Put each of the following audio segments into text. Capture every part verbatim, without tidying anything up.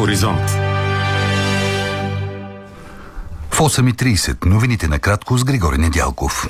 Хоризонт. В осем и тридесет новините накратко с Григорий Недялков.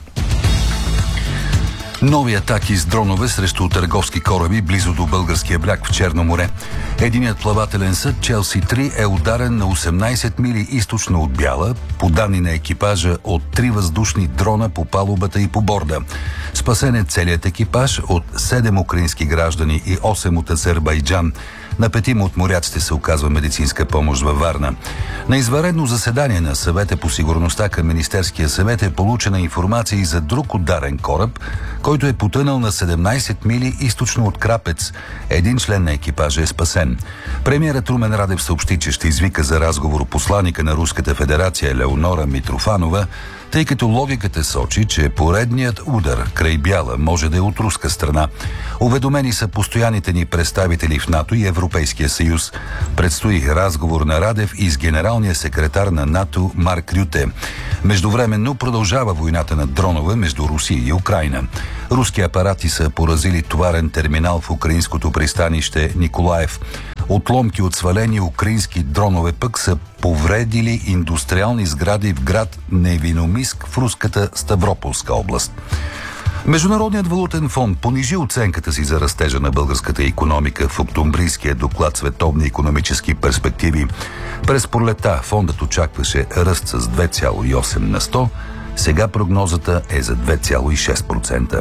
Нови атаки с дронове срещу търговски кораби близо до българския бряг в Черно море. Единият плавателен съд Челси три е ударен на осемнайсет мили източно от Бяла, по данни на екипажа от три въздушни дрона по палубата и по борда. Спасен е целият екипаж от седем украински граждани и осем от Азербайджан. На петима от моряците се оказва медицинска помощ във Варна. На извънредно заседание на Съвета по сигурността към Министерския съвет е получена информация и за друг ударен кораб, който е потънал на седемнайсет мили източно от Крапец. Един член на екипажа е спасен. Премиерът Румен Радев съобщи, че ще извика за разговор посланика на Руската федерация Леонора Митрофанова, тъй като логиката сочи, че поредният удар край Бяла може да е от руска страна. Уведомени са постоянните ни представители в НАТО и Европейския съюз. Предстои разговор на Радев и с генералния секретар на НАТО Марк Рюте. Междувременно продължава войната на дронове между Русия и Украйна. Руски апарати са поразили товарен терминал в украинското пристанище Николаев. Отломки от свалени украински дронове пък са повредили индустриални сгради в град Невиномиск в руската Ставрополска област. Международният валутен фонд понижи оценката си за растежа на българската икономика в октомврийския доклад Световни икономически перспективи. През пролета фондът очакваше ръст с две цяло и осем на сто. Сега прогнозата е за две цяло и шест процента.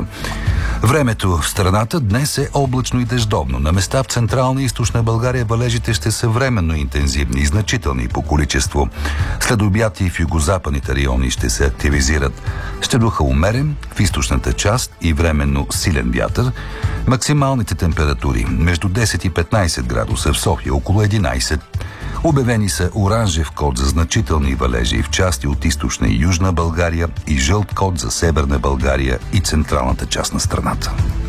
Времето в страната днес е облачно и дъждовно. На места в Централна и Източна България валежите ще са временно интензивни и значителни по количество. След обяд и в югозападните райони ще се активизират. Ще духа умерен в източната част и временно силен вятър. Максималните температури между десет и петнайсет градуса в София, около единайсет. Обявени са оранжев код за значителни валежи в части от източна и южна България и жълт код за северна България и централната част на страната.